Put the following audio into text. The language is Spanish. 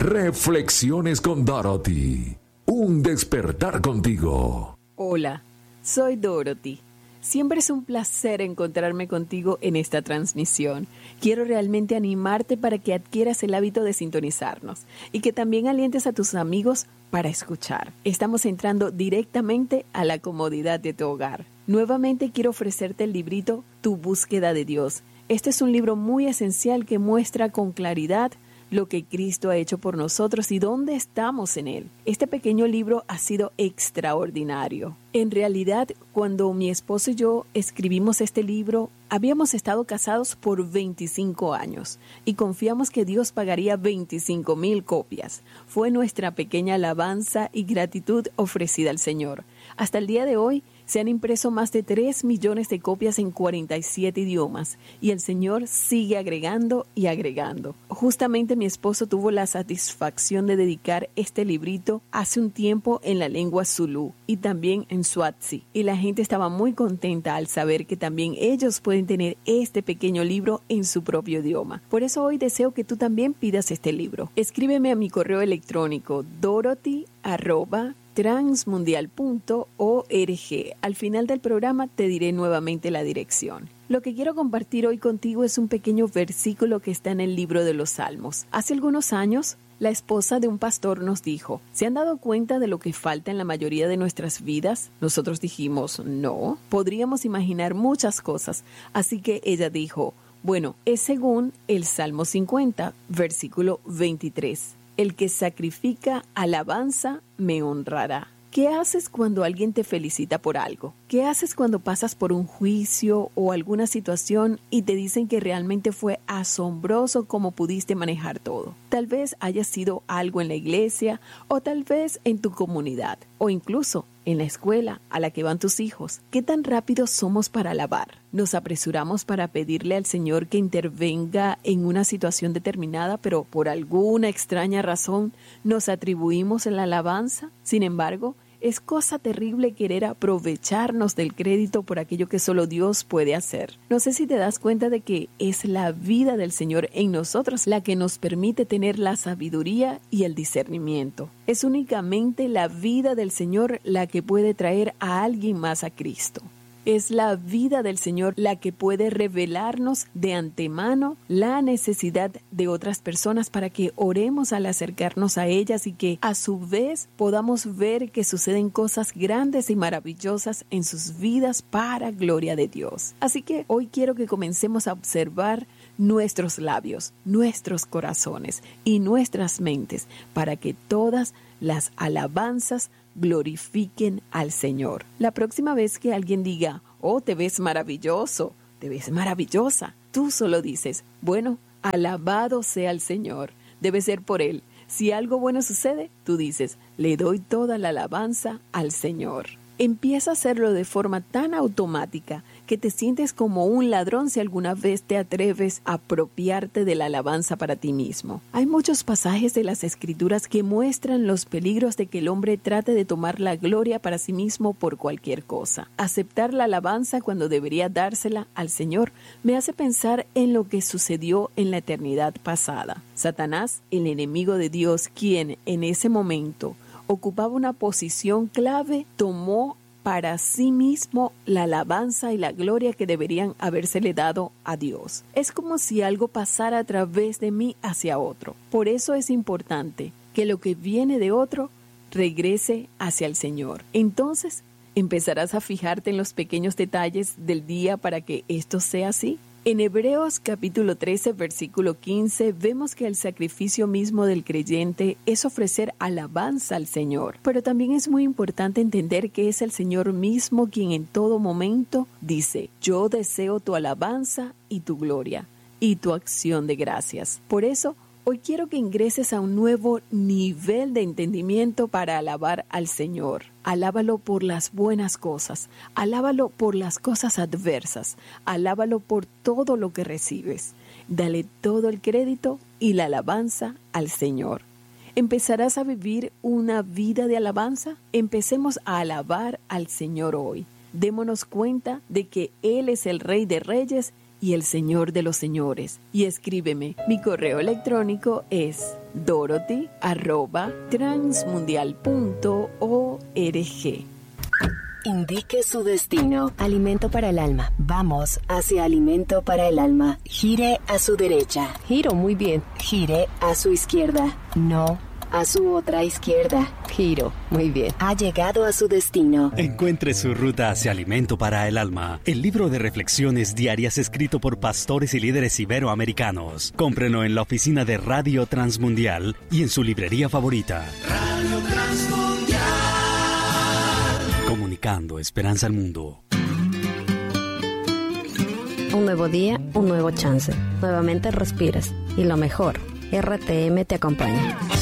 Reflexiones con Dorothy. Un despertar contigo. Hola, soy Dorothy. Siempre es un placer encontrarme contigo en esta transmisión. Quiero realmente animarte para que adquieras el hábito de sintonizarnos y que también alientes a tus amigos para escuchar. Estamos entrando directamente a la comodidad de tu hogar. Nuevamente quiero ofrecerte el librito Tu búsqueda de Dios. Este es un libro muy esencial que muestra con claridad lo que Cristo ha hecho por nosotros y dónde estamos en Él. Este pequeño libro ha sido extraordinario. En realidad, cuando mi esposo y yo escribimos este libro, habíamos estado casados por 25 años y confiamos que Dios pagaría 25,000 copias. Fue nuestra pequeña alabanza y gratitud ofrecida al Señor. Hasta el día de hoy, se han impreso más de 3 millones de copias en 47 idiomas y el Señor sigue agregando y agregando. Justamente mi esposo tuvo la satisfacción de dedicar este librito hace un tiempo en la lengua zulú y también en Swazi. Y la gente estaba muy contenta al saber que también ellos pueden tener este pequeño libro en su propio idioma. Por eso hoy deseo que tú también pidas este libro. Escríbeme a mi correo electrónico dorothy@transmundial.org. Al final del programa te diré nuevamente la dirección. Lo que quiero compartir hoy contigo es un pequeño versículo que está en el libro de los Salmos. Hace algunos años, la esposa de un pastor nos dijo, ¿se han dado cuenta de lo que falta en la mayoría de nuestras vidas? Nosotros dijimos, no, podríamos imaginar muchas cosas. Así que ella dijo, bueno, es según el Salmo 50, versículo 23. El que sacrifica alabanza me honrará. ¿Qué haces cuando alguien te felicita por algo? ¿Qué haces cuando pasas por un juicio o alguna situación y te dicen que realmente fue asombroso cómo pudiste manejar todo? Tal vez haya sido algo en la iglesia o tal vez en tu comunidad o incluso en la escuela a la que van tus hijos. ¿Qué tan rápidos somos para alabar? Nos apresuramos para pedirle al Señor que intervenga en una situación determinada, pero por alguna extraña razón nos atribuimos la alabanza. Sin embargo, es cosa terrible querer aprovecharnos del crédito por aquello que solo Dios puede hacer. No sé si te das cuenta de que es la vida del Señor en nosotros la que nos permite tener la sabiduría y el discernimiento. Es únicamente la vida del Señor la que puede traer a alguien más a Cristo. Es la vida del Señor la que puede revelarnos de antemano la necesidad de otras personas para que oremos al acercarnos a ellas y que a su vez podamos ver que suceden cosas grandes y maravillosas en sus vidas para gloria de Dios. Así que hoy quiero que comencemos a observar nuestros labios, nuestros corazones y nuestras mentes para que todas las alabanzas glorifiquen al Señor. La próxima vez que alguien diga, oh, te ves maravilloso, te ves maravillosa, tú solo dices, bueno, alabado sea el Señor. Debe ser por Él. Si algo bueno sucede, tú dices, le doy toda la alabanza al Señor. Empieza a hacerlo de forma tan automática que te sientes como un ladrón si alguna vez te atreves a apropiarte de la alabanza para ti mismo. Hay muchos pasajes de las Escrituras que muestran los peligros de que el hombre trate de tomar la gloria para sí mismo por cualquier cosa. Aceptar la alabanza cuando debería dársela al Señor me hace pensar en lo que sucedió en la eternidad pasada. Satanás, el enemigo de Dios, quien en ese momento ocupaba una posición clave, tomó para sí mismo la alabanza y la gloria que deberían habérsele dado a Dios. Es como si algo pasara a través de mí hacia otro. Por eso es importante que lo que viene de otro regrese hacia el Señor. Entonces, ¿empezarás a fijarte en los pequeños detalles del día para que esto sea así? En Hebreos capítulo 13, versículo 15, vemos que el sacrificio mismo del creyente es ofrecer alabanza al Señor. Pero también es muy importante entender que es el Señor mismo quien en todo momento dice, yo deseo tu alabanza y tu gloria y tu acción de gracias. Por eso, hoy quiero que ingreses a un nuevo nivel de entendimiento para alabar al Señor. Alábalo por las buenas cosas, alábalo por las cosas adversas, alábalo por todo lo que recibes. Dale todo el crédito y la alabanza al Señor. ¿Empezarás a vivir una vida de alabanza? Empecemos a alabar al Señor hoy. Démonos cuenta de que Él es el Rey de Reyes y el Señor de los señores. Y escríbeme. Mi correo electrónico es dorothy@transmundial.org. Indique su destino. Alimento para el alma. Vamos hacia alimento para el alma. Gire a su derecha. Giro, muy bien. Gire a su izquierda. No a su otra izquierda. Giro, muy bien. Ha llegado a su destino. Encuentre su ruta hacia Alimento para el Alma, el libro de reflexiones diarias escrito por pastores y líderes iberoamericanos. Cómprelo en la oficina de Radio Transmundial y en su librería favorita. Radio Transmundial. Comunicando esperanza al mundo. Un nuevo día, un nuevo chance. Nuevamente respiras. Y lo mejor, RTM te acompaña.